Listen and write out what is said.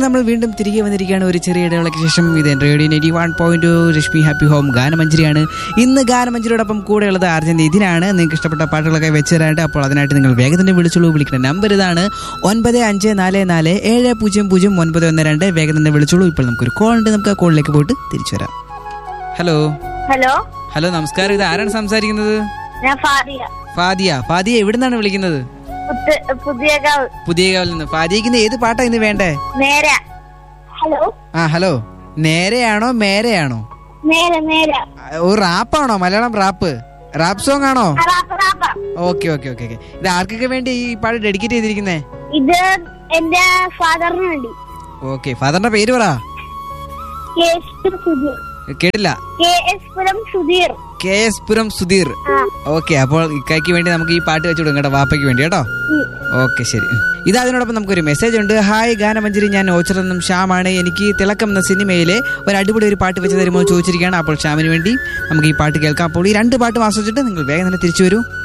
നമ്മൾ വീണ്ടും തിരികെ വന്നിരിക്കുകയാണ് ഒരു ചെറിയ ഇടവേളയ്ക്ക് ശേഷം. ഇത് റേഡിയോ 91.2 രശ്മി ഹാപ്പി ഹോം ഗാനമഞ്ജരിയാണ്. ഇന്ന് ഗാനമഞ്ജരിയോടൊപ്പം കൂടെയുള്ളത് അർജന്റ് ഇതിനാണ്. നിങ്ങൾക്ക് ഇഷ്ടപ്പെട്ട പാട്ടുകളൊക്കെ വെച്ച് തരാനായിട്ട്. അപ്പോൾ അതിനായിട്ട് നിങ്ങൾ വേഗം തന്നെ വിളിച്ചോളൂ. വിളിക്കുന്ന നമ്പർ ഇതാണ് 9544700912. വേഗം തന്നെ വിളിച്ചോളൂ. ഇപ്പോൾ നമുക്കൊരു കോൾ ഉണ്ട്. നമുക്ക് ആ കോളിലേക്ക് പോയിട്ട് തിരിച്ചു വരാം. ഹലോ ഹലോ ഹലോ നമസ്കാരം. ഇത് ആരാണ് സംസാരിക്കുന്നത്? ഞാൻ ഫാദിയ എവിടെ നിന്നാണ് വിളിക്കുന്നത്? പുതിയകാവിൽ നിന്ന്. ഫാദിയക്ക് ഏത് പാട്ടാ ഇന്ന് വേണ്ടേ? Hello hello. നേരെയാണോ മേരെയാണോ? റാപ്പാണോ? Malayalam rap song ആണോ? ഓക്കെ. ഇത് ആർക്കൊക്കെ വേണ്ടി ഈ പാട്ട് ഡെഡിക്കേറ്റ് ചെയ്തിരിക്കുന്നേ? ഇത് എന്റെ ഫാദറിന് വേണ്ടി. ഓക്കെ, ഫാദറിന്റെ പേര് പറ. കേട്ടില്ല. KS പുരം സുധീർ. ഓക്കെ, അപ്പോൾ ഇക്കായ്ക്ക് വേണ്ടി നമുക്ക് ഈ പാട്ട് വെച്ചു കൊടുക്കാം കേട്ടോ, വാപ്പയ്ക്ക് വേണ്ടി കേട്ടോ. ഓക്കെ, ശരി. ഇത് അതിനോടൊപ്പം നമുക്കൊരു മെസ്സേജ് ഉണ്ട്. ഹായ് ഗാനമഞ്ജരി, ഞാൻ ഓച്ചറെന്നും ശ്യാമാണ്. എനിക്ക് തിളക്കം എന്ന സിനിമയിലെ ഒരു അടിപൊളി ഒരു പാട്ട് വെച്ച് തരുമോ ചോദിച്ചിരിക്കുകയാണ്. അപ്പോൾ ശ്യാമിന് വേണ്ടി നമുക്ക് ഈ പാട്ട് കേൾക്കാം. അപ്പോൾ ഈ രണ്ട് പാട്ടും ആസ്വദിച്ചിട്ട് നിങ്ങൾ വേഗം തന്നെ തിരിച്ചു വരൂ.